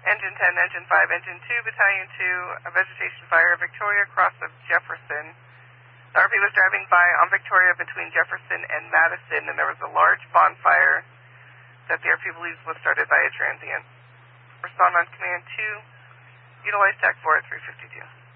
Engine 10, Engine 5, Engine 2, Battalion 2, a vegetation fire, Victoria, cross of Jefferson. The RP was driving by on Victoria between Jefferson and Madison, and there was a large bonfire that the RP believes was started by a transient. Respond on Command 2. Utilize TAC 4 at 352.